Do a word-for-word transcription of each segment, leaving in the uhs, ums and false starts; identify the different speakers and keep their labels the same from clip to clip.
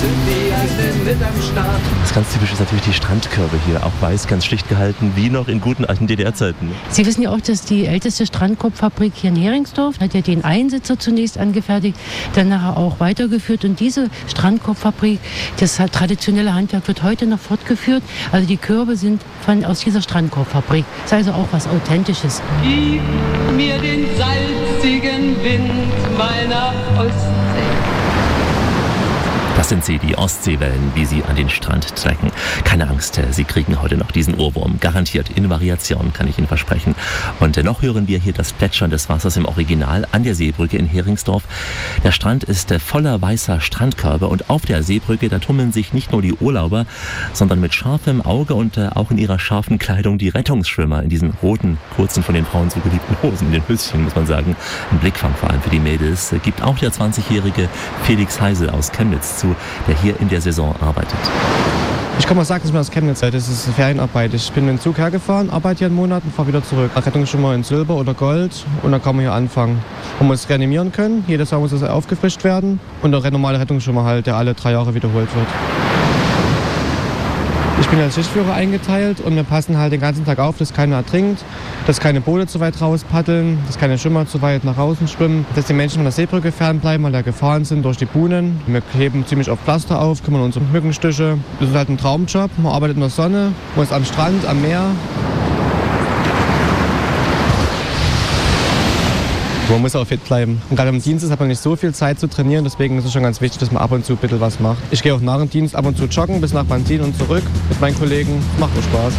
Speaker 1: sind die einen mit am Start.
Speaker 2: Das ganz typisch ist natürlich die Strandkörbe hier, auch weiß, ganz schlicht gehalten, wie noch in guten alten D D R-Zeiten.
Speaker 3: Sie wissen ja auch, dass die älteste Strandkorbfabrik hier in Heringsdorf hat ja den Einsitzer zunächst angefertigt, dann nachher auch weitergeführt. Und diese Strandkorbfabrik, das traditionelle Handwerk wird heute noch fortgeführt. Also die Körbe sind von, aus dieser Strandkorbfabrik. Das ist also auch was Authentisches.
Speaker 1: Gib mir den salzigen Wind meiner Ostsee.
Speaker 2: Das sind sie, die Ostseewellen, wie sie an den Strand trecken. Keine Angst, Sie kriegen heute noch diesen Ohrwurm. Garantiert in Variation, kann ich Ihnen versprechen. Und noch hören wir hier das Plätschern des Wassers im Original an der Seebrücke in Heringsdorf. Der Strand ist voller weißer Strandkörbe und auf der Seebrücke, da tummeln sich nicht nur die Urlauber, sondern mit scharfem Auge und auch in ihrer scharfen Kleidung die Rettungsschwimmer in diesen roten, kurzen, von den Frauen so geliebten Hosen, in den Höschen, muss man sagen. Ein Blickfang vor allem für die Mädels gibt auch der zwanzigjährige Felix Heisel aus Chemnitz zu, der hier in der Saison arbeitet.
Speaker 4: Ich komme aus Sachsen, aus Chemnitz. Das ist Ferienarbeit. Ich bin mit dem Zug hergefahren, arbeite hier einen Monat und fahre wieder zurück. Rettungsschwimmer in Silber oder Gold und dann kann man hier anfangen. Man muss reanimieren können, jedes Jahr muss es aufgefrischt werden und der normale Rettungsschwimmer halt, der alle drei Jahre wiederholt wird. Ich bin als Schichtführer eingeteilt und wir passen halt den ganzen Tag auf, dass keiner ertrinkt, dass keine Boote zu weit raus paddeln, dass keine Schwimmer zu weit nach außen schwimmen, dass die Menschen von der Seebrücke fernbleiben, weil da gefahren sind durch die Buhnen. Wir heben ziemlich oft Pflaster auf, kümmern uns um Mückenstiche. Das ist halt ein Traumjob. Man arbeitet in der Sonne, man ist am Strand, am Meer. Man muss auch fit bleiben. Und gerade im Dienst hat man nicht so viel Zeit zu trainieren, deswegen ist es schon ganz wichtig, dass man ab und zu ein bisschen was macht. Ich gehe auch nach dem Dienst ab und zu joggen bis nach Bantin und zurück mit meinen Kollegen. Das macht auch Spaß.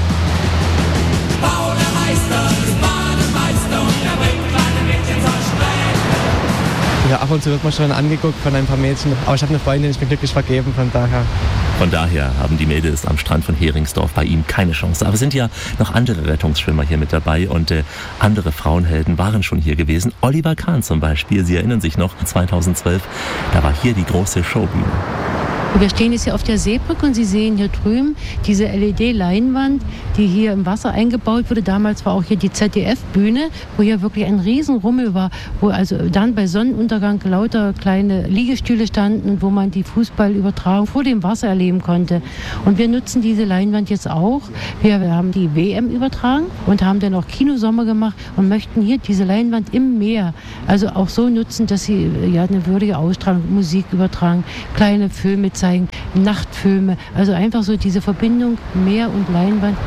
Speaker 4: Ja, ab und zu wird man schon angeguckt von ein paar Mädchen. Aber ich habe eine Freundin, ich bin glücklich vergeben, von daher.
Speaker 2: Von daher haben die Mädels am Strand von Heringsdorf bei ihm keine Chance. Aber es sind ja noch andere Rettungsschwimmer hier mit dabei und äh, andere Frauenhelden waren schon hier gewesen. Oliver Kahn zum Beispiel, Sie erinnern sich noch, zweitausendzwölf, da war hier die große Showbühne.
Speaker 3: Wir stehen jetzt hier auf der Seebrücke und Sie sehen hier drüben diese L E D-Leinwand, die hier im Wasser eingebaut wurde. Damals war auch hier die Z D F-Bühne, wo hier wirklich ein Riesenrummel war, wo also dann bei Sonnenuntergang lauter kleine Liegestühle standen und wo man die Fußballübertragung vor dem Wasser erleben konnte. Und wir nutzen diese Leinwand jetzt auch. Wir, wir haben die W M übertragen und haben dann auch Kinosommer gemacht und möchten hier diese Leinwand im Meer also auch so nutzen, dass sie ja eine würdige Ausstrahlung, Musik übertragen, kleine Filme zeigen. Nachtfilme, also einfach so diese Verbindung Meer und Leinwand.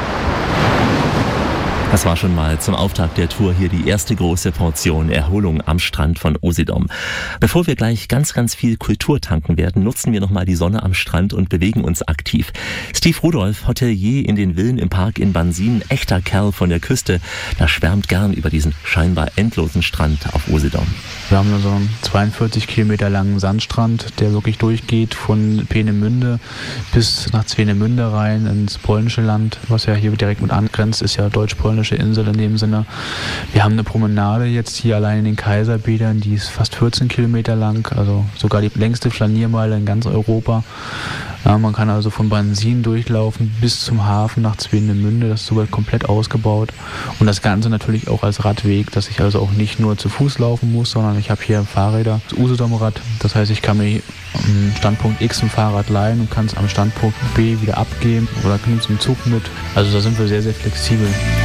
Speaker 2: Das war schon mal zum Auftakt der Tour hier die erste große Portion Erholung am Strand von Usedom. Bevor wir gleich ganz, ganz viel Kultur tanken werden, nutzen wir nochmal die Sonne am Strand und bewegen uns aktiv. Steve Rudolph, Hotelier in den Villen im Park in Bansin, echter Kerl von der Küste, der schwärmt gern über diesen scheinbar endlosen Strand auf Usedom.
Speaker 5: Wir haben so einen zweiundvierzig Kilometer langen Sandstrand, der wirklich durchgeht von Peenemünde bis nach Swinemünde rein ins polnische Land, was ja hier direkt mit angrenzt, ist ja deutsch-polnisch Insel in dem Sinne. Wir haben eine Promenade jetzt hier allein in den Kaiserbädern, die ist fast vierzehn Kilometer lang, also sogar die längste Flaniermeile in ganz Europa. Ja, man kann also von Bansin durchlaufen bis zum Hafen nach Swinemünde, das ist sogar komplett ausgebaut. Und das Ganze natürlich auch als Radweg, dass ich also auch nicht nur zu Fuß laufen muss, sondern ich habe hier Fahrräder, das Usedom-Rad. Das heißt, ich kann mir am Standpunkt X ein Fahrrad leihen und kann es am Standpunkt B wieder abgeben oder nehme es im Zug mit. Also da sind wir sehr, sehr flexibel.